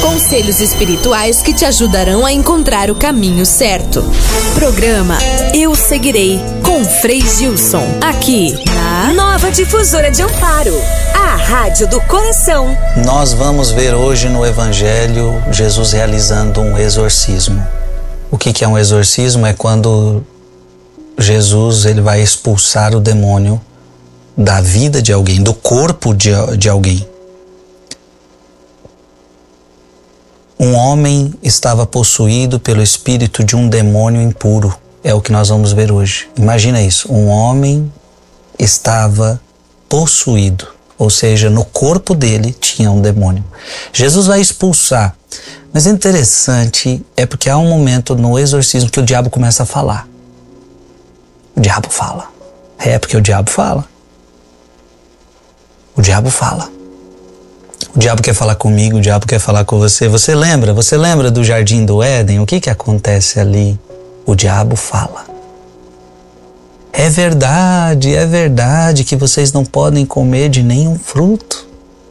Conselhos espirituais que te ajudarão a encontrar o caminho certo. Programa Eu Seguirei, com Frei Gilson. Aqui na Nova Difusora de Amparo, a Rádio do Coração. Nós vamos ver hoje no Evangelho Jesus realizando um exorcismo. O que é um exorcismo? É quando Jesus ele vai expulsar o demônio da vida de alguém, do corpo de alguém. Um homem estava possuído pelo espírito de um demônio impuro. É o que nós vamos ver hoje. Imagina isso. Um homem estava possuído, ou seja, no corpo dele tinha um demônio. Jesus vai expulsar. Mas interessante é porque há um momento no exorcismo que o diabo começa a falar. O diabo fala. É porque o diabo fala. O diabo fala. O diabo quer falar comigo, o diabo quer falar com você. Você lembra do Jardim do Éden? O que acontece ali? O diabo fala. É verdade que vocês não podem comer de nenhum fruto.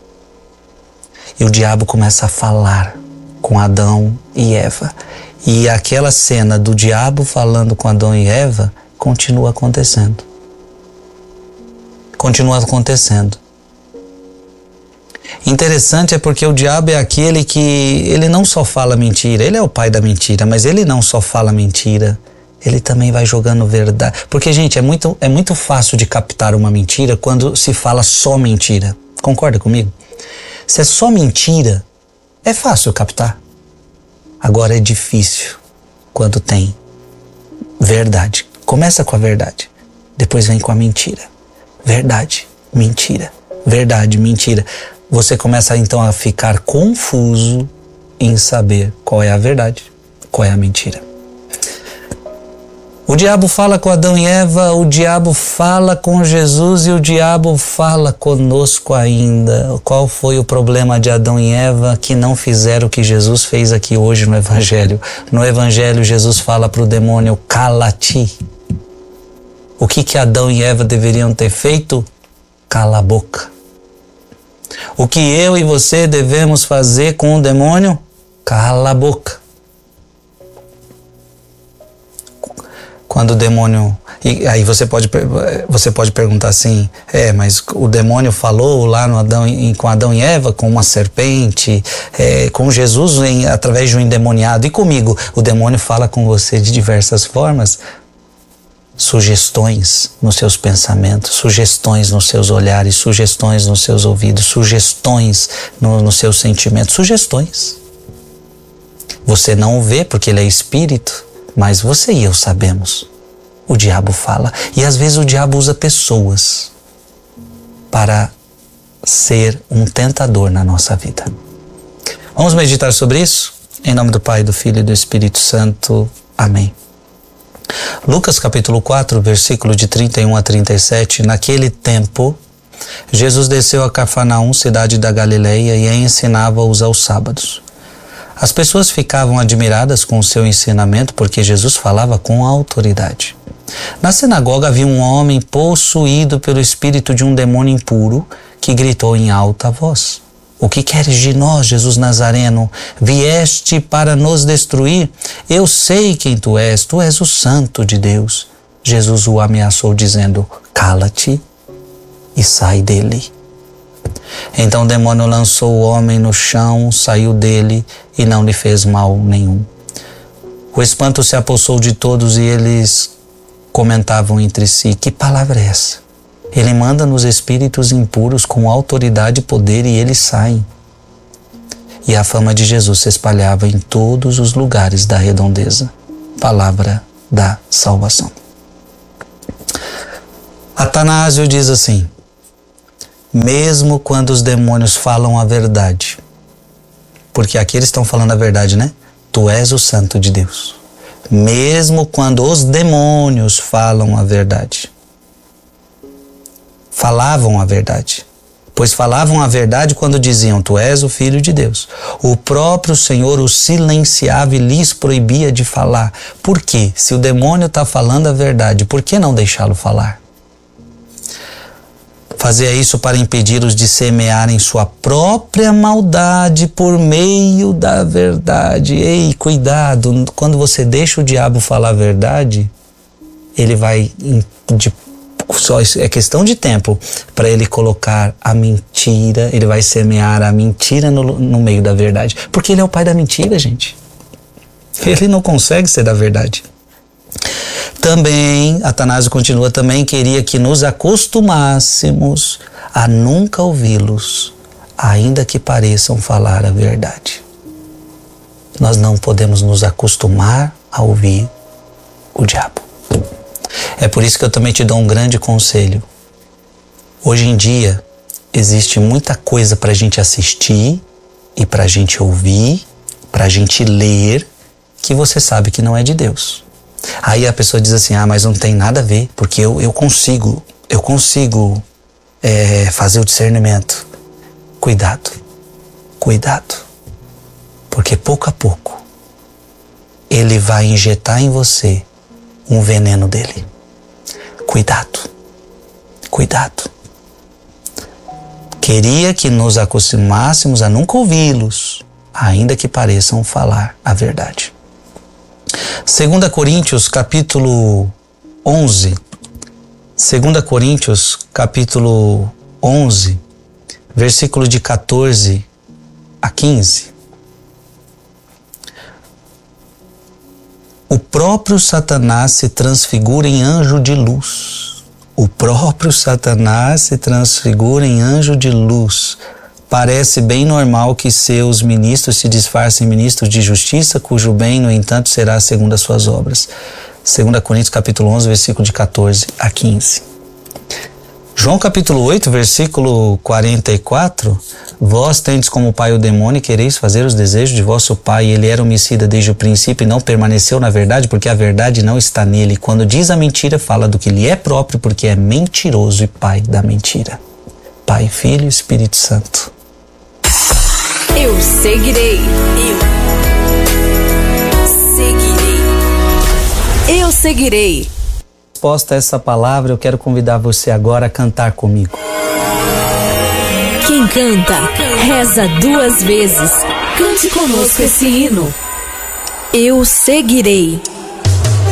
E o diabo começa a falar com Adão e Eva. E aquela cena do diabo falando com Adão e Eva continua acontecendo. Continua acontecendo. Interessante é porque o diabo é aquele que ele não só fala mentira, ele é o pai da mentira, mas ele não só fala mentira, ele também vai jogando verdade. Porque, gente, é muito fácil de captar uma mentira quando se fala só mentira. Concorda comigo? Se é só mentira, é fácil captar. Agora é difícil quando tem verdade. Começa com a verdade, depois vem com a mentira. Verdade, mentira, verdade, mentira. Você começa então a ficar confuso em saber qual é a verdade, qual é a mentira. O diabo fala com Adão e Eva, o diabo fala com Jesus e o diabo fala conosco ainda. Qual foi o problema de Adão e Eva que não fizeram o que Jesus fez aqui hoje no Evangelho? No Evangelho, Jesus fala para o demônio, cala-te. O que Adão e Eva deveriam ter feito? Cala a boca. O que eu e você devemos fazer com o demônio? Cala a boca. Quando o demônio... E aí você pode perguntar assim, mas o demônio falou lá com Adão e Eva, com uma serpente, com Jesus através de um endemoniado. E comigo, o demônio fala com você de diversas formas. Sugestões nos seus pensamentos, sugestões nos seus olhares, sugestões nos seus ouvidos, sugestões nos seus sentimentos, sugestões. Você não o vê porque ele é espírito, mas você e eu sabemos. O diabo fala e às vezes o diabo usa pessoas para ser um tentador na nossa vida. Vamos meditar sobre isso? Em nome do Pai, do Filho e do Espírito Santo. Amém. Lucas capítulo 4, versículo de 31 a 37, naquele tempo, Jesus desceu a Cafarnaum, cidade da Galileia, e ensinava-os aos sábados. As pessoas ficavam admiradas com o seu ensinamento, porque Jesus falava com autoridade. Na sinagoga havia um homem possuído pelo espírito de um demônio impuro, que gritou em alta voz: O que queres de nós, Jesus Nazareno? Vieste para nos destruir? Eu sei quem tu és o Santo de Deus. Jesus o ameaçou dizendo: Cala-te e sai dele. Então o demônio lançou o homem no chão, saiu dele e não lhe fez mal nenhum. O espanto se apossou de todos e eles comentavam entre si: Que palavra é essa? Ele manda nos espíritos impuros com autoridade e poder e eles saem. E a fama de Jesus se espalhava em todos os lugares da redondeza. Palavra da salvação. Atanásio diz assim: mesmo quando os demônios falam a verdade, porque aqui eles estão falando a verdade, né? Tu és o Santo de Deus. Mesmo quando os demônios falam a verdade, falavam a verdade, pois falavam a verdade quando diziam: Tu és o Filho de Deus. O próprio Senhor os silenciava e lhes proibia de falar. Por quê? Se o demônio está falando a verdade, por que não deixá-lo falar? Fazia isso para impedir-os de semearem sua própria maldade por meio da verdade. Ei, cuidado, quando você deixa o diabo falar a verdade, ele vai, só é questão de tempo para ele colocar a mentira, ele vai semear a mentira no meio da verdade. Porque ele é o pai da mentira, gente. Ele não consegue ser da verdade. Também, Atanásio continua, também queria que nos acostumássemos a nunca ouvi-los, ainda que pareçam falar a verdade. Nós não podemos nos acostumar a ouvir o diabo. É por isso que eu também te dou um grande conselho. Hoje em dia, existe muita coisa para a gente assistir e para a gente ouvir, para a gente ler, que você sabe que não é de Deus. Aí a pessoa diz assim, mas não tem nada a ver, porque eu consigo fazer o discernimento. Cuidado, porque pouco a pouco ele vai injetar em você um veneno dele. Cuidado. Queria que nos acostumássemos a nunca ouvi-los, ainda que pareçam falar a verdade. 2 Coríntios capítulo 11, 2 Coríntios capítulo 11, versículo de 14 a 15. O próprio Satanás se transfigura em anjo de luz. O próprio Satanás se transfigura em anjo de luz. Parece bem normal que seus ministros se disfarcem em ministros de justiça, cujo bem, no entanto, será segundo as suas obras. 2 Coríntios capítulo 11, versículo de 14 a 15. João capítulo 8, versículo 44. Vós tendes como pai o demônio e quereis fazer os desejos de vosso pai. Ele era homicida desde o princípio e não permaneceu na verdade, porque a verdade não está nele. Quando diz a mentira, fala do que lhe é próprio, porque é mentiroso e pai da mentira. Pai, Filho e Espírito Santo. Eu seguirei. Eu seguirei. Resposta a essa palavra, eu quero convidar você agora a cantar comigo. Quem canta, reza 2 vezes. Cante conosco esse hino. Eu seguirei.